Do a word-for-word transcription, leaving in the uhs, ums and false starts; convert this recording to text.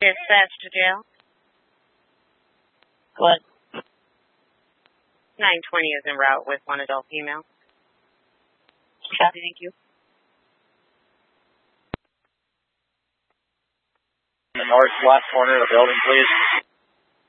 Dispatch to jail. What? nine twenty is en route with one adult female. Copy, thank you. In the northwest corner of the building, please.